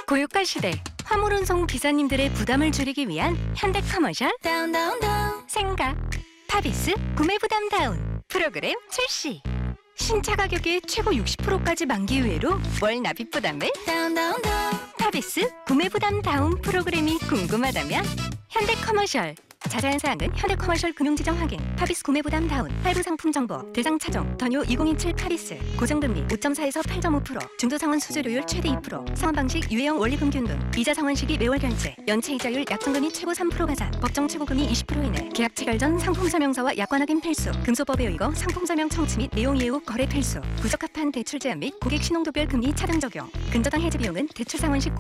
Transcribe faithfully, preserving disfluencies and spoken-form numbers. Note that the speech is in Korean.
고유가 시대 화물 운송 기사님들의 부담을 줄이기 위한 현대커머셜 다운 다운 다운 생각 파비스 구매 부담 다운 프로그램 출시. 신차 가격의 최고 육십 퍼센트까지 만기 후회로 월 납입 부담을 다운 다운 다운 파비스 구매 부담 다운 프로그램이 궁금하다면 현대커머셜. 자세한 사항은 현대커머셜 금융지정 확인, 파비스 구매 부담 다운, 할부 상품 정보, 대상 차종, 더뉴 이천이십칠 파리스, 고정금리 오 점 사에서 팔 점 오 퍼센트, 중도상환 수수료율 최대 이 퍼센트, 상환방식 유예형 원리금균등, 이자 상환시기 매월 결제, 연체 이자율 약정금리 최고 삼 퍼센트 가산, 법정 최고금리 이십 퍼센트 이내, 계약 체결 전 상품 설명서와 약관 확인 필수, 금소법에 의거 상품 설명 청취 및 내용 이해 후 거래 필수, 부적합한 대출 제한 및 고객 신용도별 금리 차등 적용, 근저당 해지 비용은 대출 상환 시